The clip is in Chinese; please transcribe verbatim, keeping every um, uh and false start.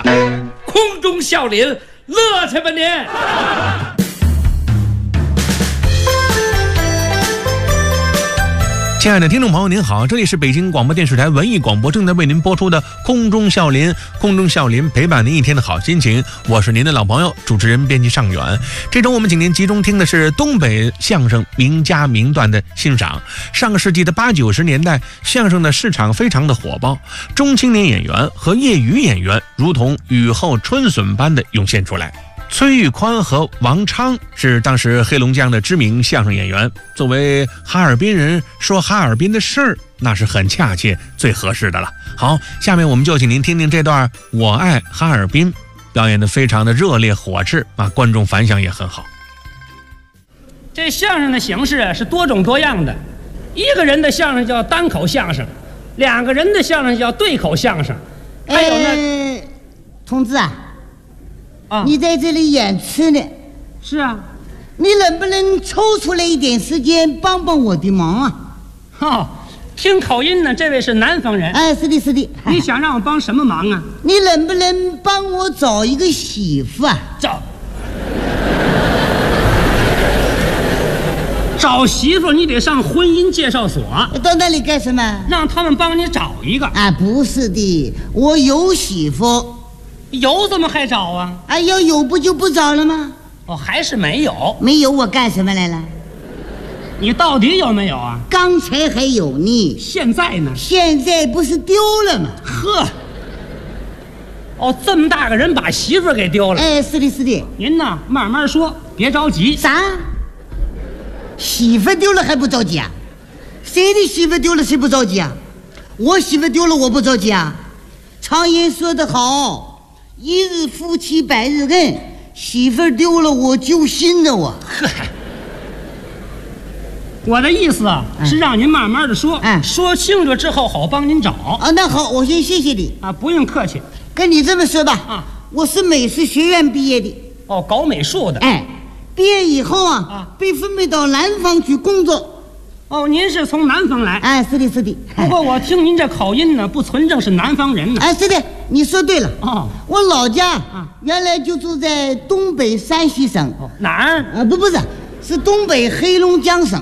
空中笑林，乐去吧您！ 亲爱的听众朋友您好，这里是北京广播电视台文艺广播正在为您播出的空中笑林，空中笑林陪伴您一天的好心情，我是您的老朋友主持人编辑尚远。这周我们请您集中听的是东北相声名家名段的欣赏。上个世纪的八九十年代，相声的市场非常的火爆，中青年演员和业余演员如同雨后春笋般的涌现出来。崔玉宽和王昌是当时黑龙江的知名相声演员，作为哈尔滨人说哈尔滨的事儿，那是很恰切最合适的了。好，下面我们就请您听听这段我爱哈尔滨，表演的非常的热烈火炽啊，观众反响也很好。 这相声的形式是多种多样的，一个人的相声叫单口相声，两个人的相声叫对口相声，还有呢、 呃、同志啊， 啊你在这里演出呢， 是啊， 你能不能抽出来一点时间帮帮我的忙啊？ 哦，听口音呢，这位是南方人。 哎，是的，是的。 你想让我帮什么忙啊？ 你能不能帮我找一个媳妇啊？ 找找媳妇，你得上婚姻介绍所。 到那里干什么？ 让他们帮你找一个。 啊，不是的，我有媳妇。 有怎么还找啊？ 啊，要有不就不找了吗？ 哦，还是没有。 没有我干什么来了？ 你到底有没有啊？ 刚才还有呢， 现在呢？ 现在不是丢了吗？ 呵，哦，这么大个人把媳妇儿给丢了。 哎，是的，是的。 您呢，慢慢说，别着急。 啥？媳妇丢了还不着急啊？谁的媳妇丢了谁不着急啊？我媳妇丢了我不着急啊？常言说得好，一日夫妻百日恩，媳妇丢了我揪心的我。 呵，我的意思啊， 嗯、 是让您慢慢的说， 嗯、 说清楚之后好帮您找。 啊，那好，我先谢谢你啊，不用客气。 跟你这么说吧， 啊， 我是美术学院毕业的。 哦，搞美术的。 哎，毕业以后啊， 啊被分配到南方去工作。 哦，您是从南方来？ 哎，是的，是的。 不过我听您这口音呢，不纯正是南方人呢。 哎，是的，你说对了。 哦， 我老家啊原来就住在东北山西省。 哦，哪儿？ 啊，不，不是，是东北黑龙江省。